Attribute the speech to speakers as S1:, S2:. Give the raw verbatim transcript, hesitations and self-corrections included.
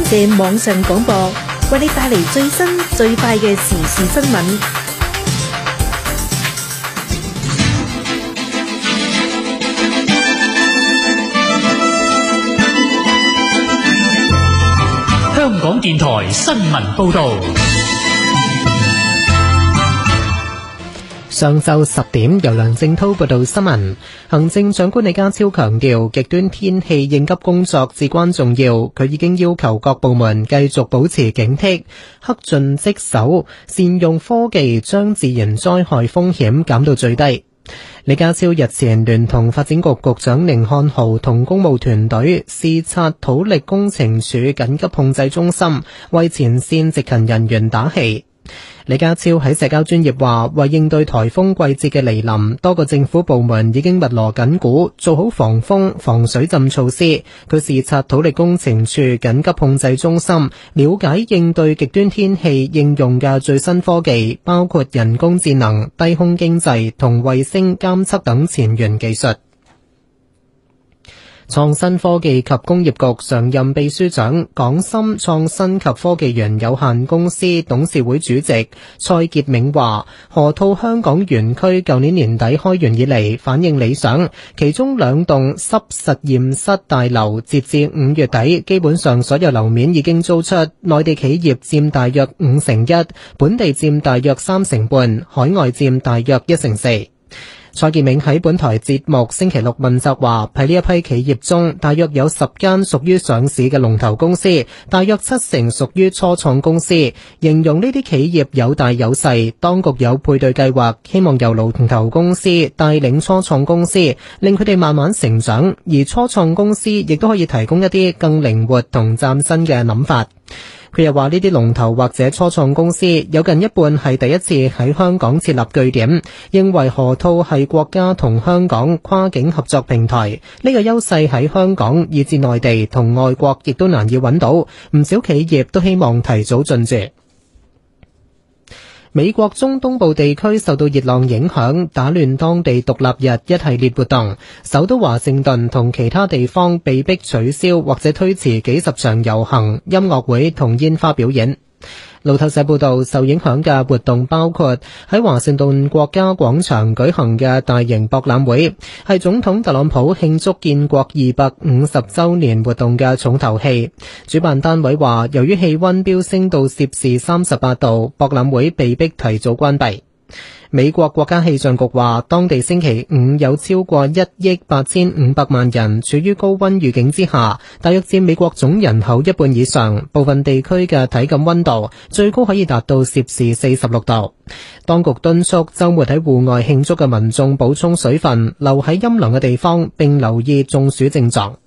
S1: 謝網上廣播，為你帶嚟最新最快嘅時事新聞。
S2: 香港電台新聞報道。
S3: 上晝十點，由梁正濤報道新聞。行政長官李家超強調，極端天氣應急工作至關重要。佢已經要求各部門繼續保持警惕，克盡職守，善用科技將自然災害風險減到最低。李家超日前聯同發展局局長寧漢豪同公務團隊視察土力工程處緊急控制中心，為前線值勤人員打氣。李家超喺社交專頁話，為應對颱風季節嘅來臨，多個政府部門已經密鑼緊鼓，做好防風、防水浸措施。佢視察土力工程處緊急控制中心，了解應對極端天氣應用嘅最新科技，包括人工智能、低空經濟同衛星監測等前沿技術。創新科技及工業局常任秘書長、港深創新及科技園有限公司董事會主席蔡傑銘話，河套香港園區舊年年底開園以嚟反應理想，其中兩棟濕實驗室大樓截至五月底，基本上所有樓面已經租出，內地企業佔大約五成一，本地佔大約三成半，海外佔大約一成四。蔡傑銘喺本台節目星期六問責話，喺呢一批企業中，大約有十間屬於上市嘅龍頭公司，大約七成屬於初創公司。形容呢啲企業有大有細，當局有配對計劃，希望由龍頭公司帶領初創公司，令佢哋慢慢成長，而初創公司亦都可以提供一啲更靈活同嶄新嘅諗法。佢又話呢啲龍頭或者初創公司有近一半係第一次喺香港設立據點，認為河套係國家同香港跨境合作平台，呢個優勢喺香港以至內地同外國亦都難以揾到，唔少企業都希望提早進駐。美國中東部地區受到熱浪影響，打亂當地獨立日一系列活動，首都華盛頓同其他地方被迫取消或者推遲幾十場遊行、音樂會同煙花表演。路透社報道，受影響嘅活動包括喺華盛頓國家廣場舉行嘅大型博覽會，係總統特朗普慶祝建國二百五十週年活動嘅重頭戲。主辦單位話，由於氣溫飆升到攝氏三十八度，博覽會被迫提早關閉。美國國家氣象局話，當地星期五有超過一億八千五百萬人處於高溫預警之下，大約佔美國總人口一半以上，部分地區嘅體感溫度最高可以達到攝氏四十六度。當局敦促週末喺戶外慶祝嘅民眾補充水分，留喺陰涼嘅地方，並留意中暑症狀。